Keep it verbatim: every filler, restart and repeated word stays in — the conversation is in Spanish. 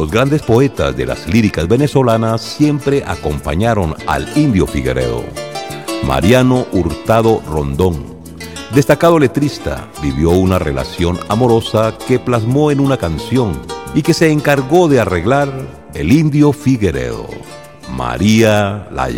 Los grandes poetas de las líricas venezolanas siempre acompañaron al Indio Figueredo. Mariano Hurtado Rondón, destacado letrista, vivió una relación amorosa que plasmó en una canción y que se encargó de arreglar el Indio Figueredo, María la